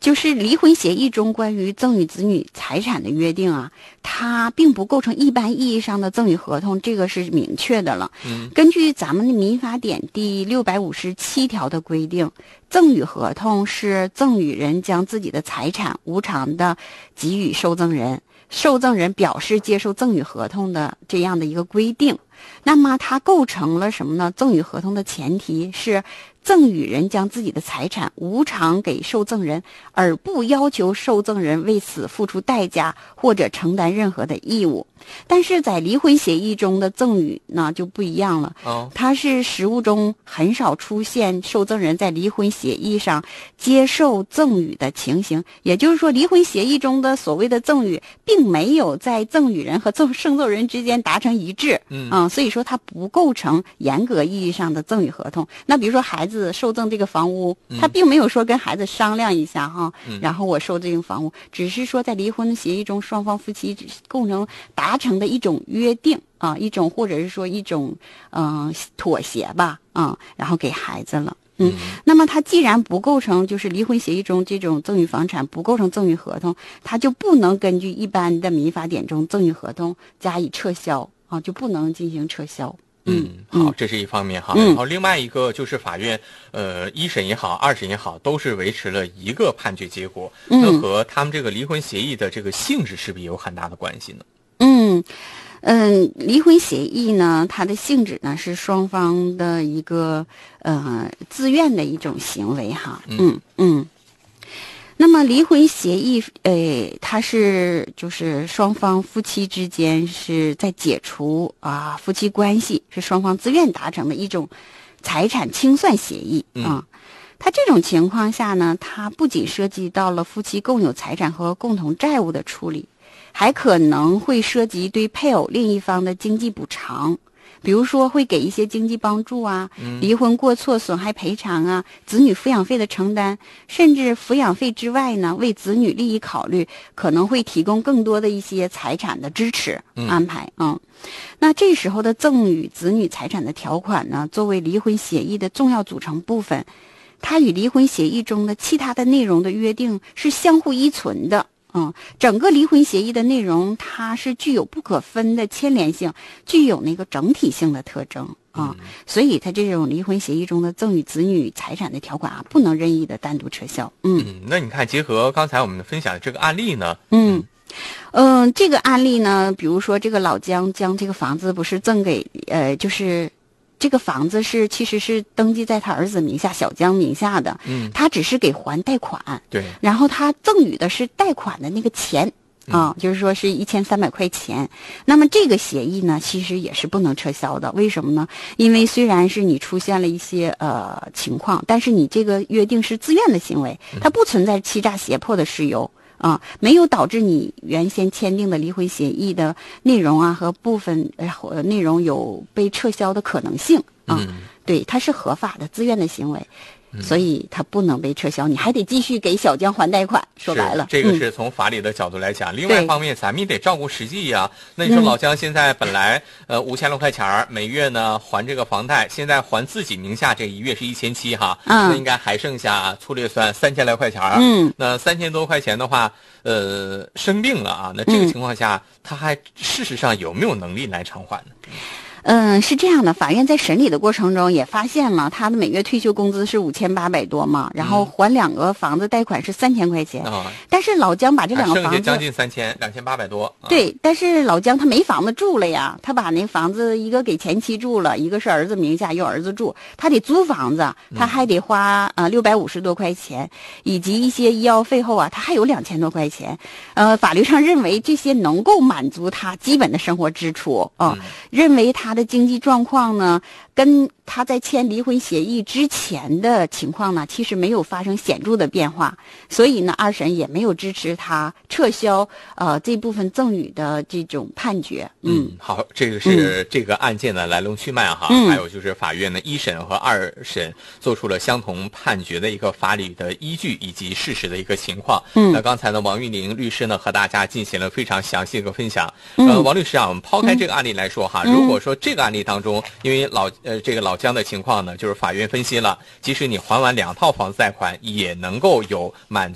就是离婚协议中关于赠与子女财产的约定啊，它并不构成一般意义上的赠与合同，这个是明确的了。根据咱们的民法典第657条的规定，赠与合同是赠与人将自己的财产无偿的给予受赠人，受赠人表示接受赠与合同的这样的一个规定。那么它构成了什么呢？赠与合同的前提是赠与人将自己的财产无偿给受赠人，而不要求受赠人为此付出代价或者承担任何的义务。但是在离婚协议中的赠与呢就不一样了，它是实务中很少出现受赠人在离婚协议上接受赠与的情形，也就是说离婚协议中的所谓的赠与并没有在赠与人和受赠人之间达成一致，所以说它不构成严格意义上的赠与合同。那比如说孩子受赠这个房屋，他并没有说跟孩子商量一下然后我收这个房屋，只是说在离婚协议中双方夫妻构成达成的一种约定一种或者是说一种妥协吧然后给孩子了。那么它既然不构成，就是离婚协议中这种赠与房产不构成赠与合同，它就不能根据一般的民法典中赠与合同加以撤销就不能进行撤销。 好，这是一方面哈。然后另外一个就是法院一审也好二审也好都是维持了一个判决结果，那和他们这个离婚协议的这个性质是不是有很大的关系呢？ 离婚协议呢，它的性质呢是双方的一个自愿的一种行为哈。那么离婚协议它是就是双方夫妻之间是在解除夫妻关系，是双方自愿达成的一种财产清算协议它这种情况下呢，它不仅涉及到了夫妻共有财产和共同债务的处理，还可能会涉及对配偶另一方的经济补偿，比如说会给一些经济帮助离婚过错损害赔偿子女抚养费的承担，甚至抚养费之外呢，为子女利益考虑，可能会提供更多的一些财产的支持安排那这时候的赠与子女财产的条款呢，作为离婚协议的重要组成部分，它与离婚协议中的其他的内容的约定是相互依存的整个离婚协议的内容它是具有不可分的牵连性，具有那个整体性的特征所以它这种离婚协议中的赠与子女财产的条款不能任意的单独撤销。 那你看结合刚才我们分享的这个案例呢， 这个案例呢，比如说这个老姜将这个房子不是赠给就是这个房子其实是登记在他儿子名下小姜名下的，他只是给还贷款， 对， 然后他赠与的是贷款的那个钱就是说是1300块钱。那么这个协议呢，其实也是不能撤销的。为什么呢？因为虽然是你出现了一些情况，但是你这个约定是自愿的行为，它不存在欺诈胁迫的事由没有导致你原先签订的离婚协议的内容和部分内容有被撤销的可能性对，它是合法的自愿的行为，所以它不能被撤销，你还得继续给小姜还贷款。说白了， 这个是从法理的角度来讲。另外一方面，咱们也得照顾实际那你说老姜现在本来5000多块钱每月呢还这个房贷，现在还自己名下这一月是1700那应该还剩下粗略算3000来块钱那3000多块钱的话生病了那这个情况下他还事实上有没有能力来偿还呢？ 是这样的，法院在审理的过程中也发现了他的每月退休工资是5800多嘛，然后还2个房子贷款是3000块钱但是老姜把这2个房子剩下将近2800多对，但是老姜他没房子住了呀，他把那房子一个给前妻住了，一个是儿子名下由儿子住，他得租房子，他还得花650多块钱，以及一些医药费后他还有2000多块钱法律上认为这些能够满足他基本的生活支出认为他的经济状况呢跟他在签离婚协议之前的情况呢其实没有发生显著的变化，所以呢二审也没有支持他撤销这部分赠与的这种判决。 好，这个是这个案件的来龙去脉还有就是法院呢一审和二审做出了相同判决的一个法理的依据以及事实的一个情况。那刚才呢王玉玲律师呢和大家进行了非常详细的一个分享。王律师我们抛开这个案例来说如果说这个案例当中，因为这个老姜的情况呢，就是法院分析了，即使你还完2套房子贷款，也能够有满足